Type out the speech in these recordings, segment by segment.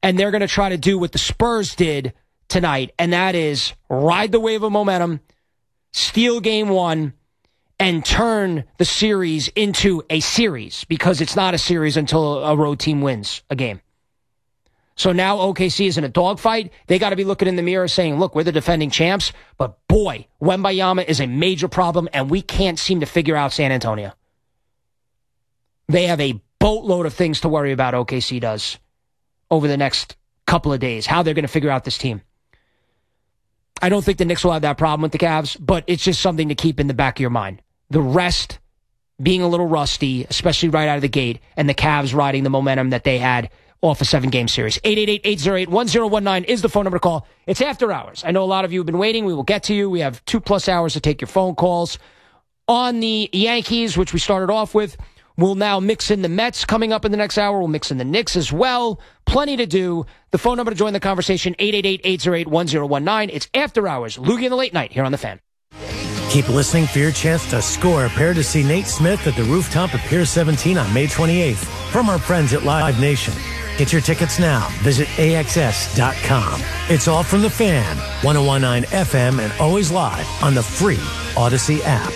And they're going to try to do what the Spurs did tonight, and that is ride the wave of momentum, steal game one, and turn the series into a series, because it's not a series until a road team wins a game. So now OKC is in a dogfight. They got to be looking in the mirror saying, look, we're the defending champs, but boy, Wembanyama is a major problem, and we can't seem to figure out San Antonio. They have a boatload of things to worry about, OKC does, over the next couple of days, how they're going to figure out this team. I don't think the Knicks will have that problem with the Cavs, but it's just something to keep in the back of your mind. The rest being a little rusty, especially right out of the gate, and the Cavs riding the momentum that they had off a 7-game series. 888-808-1019 is the phone number to call. It's after hours. I know a lot of you have been waiting. We will get to you. We have 2+ hours to take your phone calls. On the Yankees, which we started off with, we'll now mix in the Mets coming up in the next hour. We'll mix in the Knicks as well. Plenty to do. The phone number to join the conversation, 888-808-1019. It's after hours. Loogie in the Late Night here on The Fan. Keep listening for your chance to score a pair to see Nate Smith at the Rooftop at Pier 17 on May 28th from our friends at Live Nation. Get your tickets now. Visit AXS.com. It's all from The Fan, 101.9 FM, and always live on the free Odyssey app.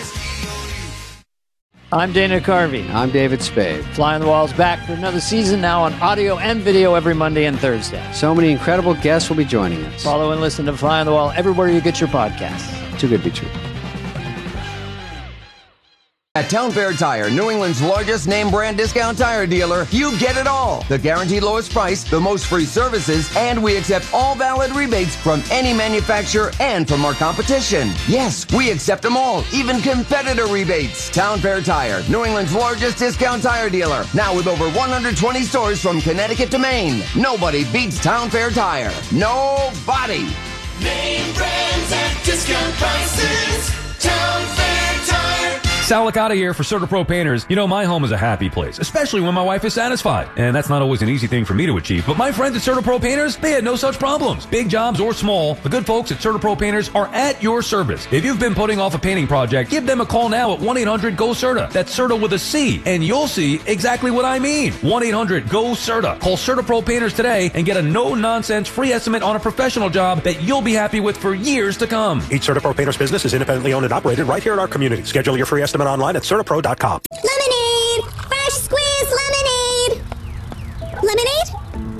I'm Dana Carvey. I'm David Spade. Fly on the Wall's back for another season now on audio and video every Monday and Thursday. So many incredible guests will be joining us. Follow and listen to Fly on the Wall everywhere you get your podcasts. Too good to be true. At Town Fair Tire, New England's largest name brand discount tire dealer, you get it all. The guaranteed lowest price, the most free services, and we accept all valid rebates from any manufacturer and from our competition. Yes, we accept them all, even competitor rebates. Town Fair Tire, New England's largest discount tire dealer, now with over 120 stores from Connecticut to Maine. Nobody beats Town Fair Tire. Nobody. Name brands at discount prices. Town Fair Tire. Sal Licata here for CertaPro Painters. You know, my home is a happy place, especially when my wife is satisfied. And that's not always an easy thing for me to achieve. But my friends at CertaPro Painters, they had no such problems. Big jobs or small, the good folks at CertaPro Painters are at your service. If you've been putting off a painting project, give them a call now at 1-800-GO-CERTA. That's CERTA with a C. And you'll see exactly what I mean. 1-800-GO-CERTA. Call CertaPro Painters today and get a no-nonsense free estimate on a professional job that you'll be happy with for years to come. Each CertaPro Painters business is independently owned and operated right here in our community. Schedule your free estimate online at CertaPro.com. Lemonade! Fresh squeezed lemonade! Lemonade?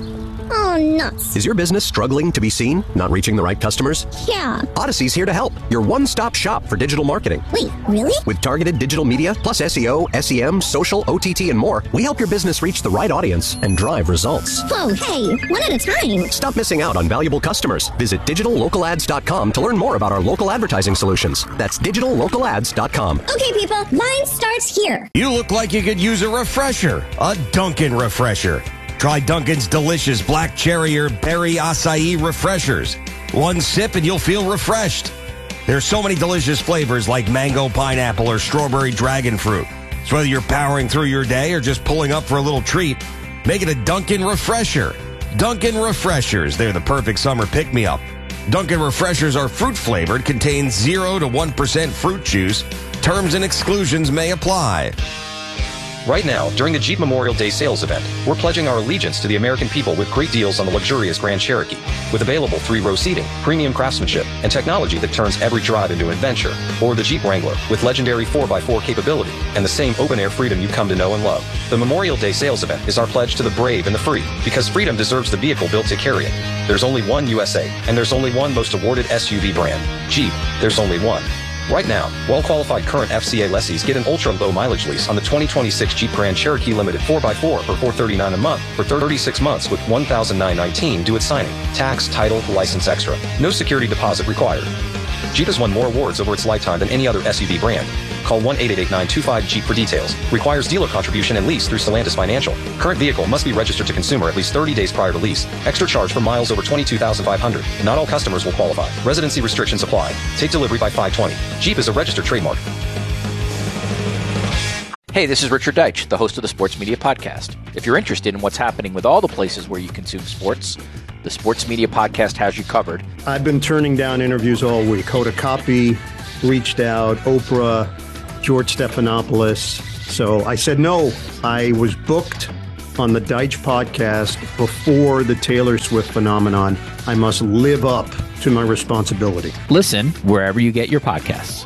Oh, nuts. Is your business struggling to be seen? Not reaching the right customers? Yeah. Odyssey's here to help. Your one-stop shop for digital marketing. Wait, really? With targeted digital media, plus SEO, SEM, social, OTT, and more, we help your business reach the right audience and drive results. Whoa, hey, one at a time. Stop missing out on valuable customers. Visit digitallocalads.com to learn more about our local advertising solutions. That's digitallocalads.com. Okay, people, mine starts here. You look like you could use a refresher, a Dunkin' refresher. Try Dunkin's delicious black cherry or berry acai refreshers. One sip and you'll feel refreshed. There's so many delicious flavors like mango, pineapple, or strawberry dragon fruit. So whether you're powering through your day or just pulling up for a little treat, make it a Dunkin' refresher. Dunkin' refreshers, they're the perfect summer pick-me-up. Dunkin' refreshers are fruit-flavored, contain 0 to 1% fruit juice. Terms and exclusions may apply. Right now, during the Jeep Memorial Day sales event, we're pledging our allegiance to the American people with great deals on the luxurious Grand Cherokee. With available 3-row seating, premium craftsmanship, and technology that turns every drive into an adventure. Or the Jeep Wrangler with legendary 4x4 capability and the same open-air freedom you've come to know and love. The Memorial Day sales event is our pledge to the brave and the free, because freedom deserves the vehicle built to carry it. There's only one USA, and there's only one most awarded SUV brand. Jeep, there's only one. Right now, well-qualified current FCA lessees get an ultra-low mileage lease on the 2026 Jeep Grand Cherokee Limited 4x4 for $439 a month for 36 months with $1,919 due at signing. Tax, title, license extra. No security deposit required. Jeep has won more awards over its lifetime than any other SUV brand. Call 1-888-925-JEEP for details. Requires dealer contribution and lease through Stellantis Financial. Current vehicle must be registered to consumer at least 30 days prior to lease. Extra charge for miles over 22,500. Not all customers will qualify. Residency restrictions apply. Take delivery by 5/20. Jeep is a registered trademark. Hey, this is Richard Deitch, the host of the Sports Media Podcast. If you're interested in what's happening with all the places where you consume sports, the Sports Media Podcast has you covered. I've been turning down interviews all week. Hoda Kotb reached out, Oprah, George Stephanopoulos. So I said no. I was booked on the Deitch podcast before the Taylor Swift phenomenon. I must live up to my responsibility. Listen wherever you get your podcasts.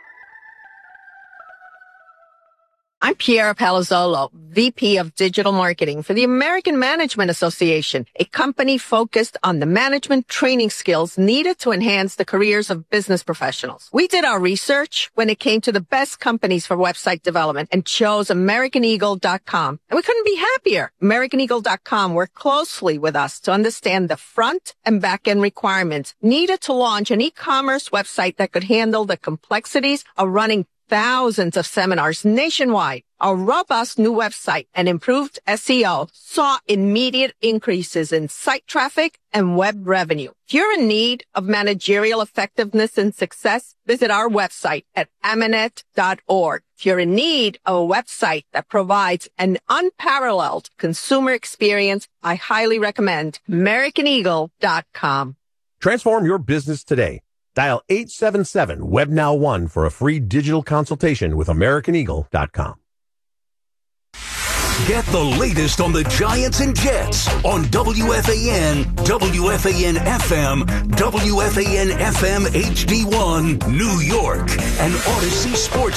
I'm Piera Palazzolo, VP of Digital Marketing for the American Management Association, a company focused on the management training skills needed to enhance the careers of business professionals. We did our research when it came to the best companies for website development and chose AmericanEagle.com. And we couldn't be happier. AmericanEagle.com worked closely with us to understand the front and back end requirements needed to launch an e-commerce website that could handle the complexities of running thousands of seminars nationwide. Our robust new website and improved SEO saw immediate increases in site traffic and web revenue. If you're in need of managerial effectiveness and success, visit our website at Amanet.org. If you're in need of a website that provides an unparalleled consumer experience, I highly recommend AmericanEagle.com. Transform your business today. Dial 877-WebNow1 for a free digital consultation with AmericanEagle.com. Get the latest on the Giants and Jets on WFAN, WFAN FM, WFAN FM HD1, New York, and Odyssey Sports.